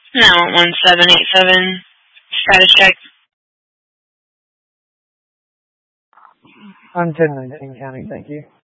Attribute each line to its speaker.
Speaker 1: Now 1787, status check.
Speaker 2: I'm 1019 counting, thank you.